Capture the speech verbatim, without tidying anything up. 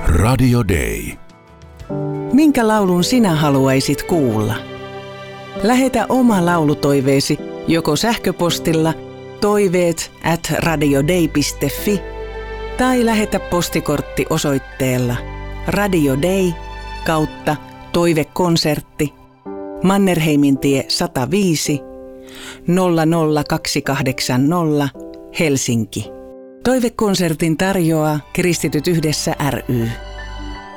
Radio Day. Minkä laulun sinä haluaisit kuulla? Lähetä oma laulutoiveesi joko sähköpostilla toiveet at radiodei piste fi tai lähetä postikortti osoitteella Radio Day kautta toivekonsertti Mannerheimintie sata viisi nolla nolla kaksi kahdeksan nolla Helsinki. Toivekonsertin tarjoaa Kristityt yhdessä ry.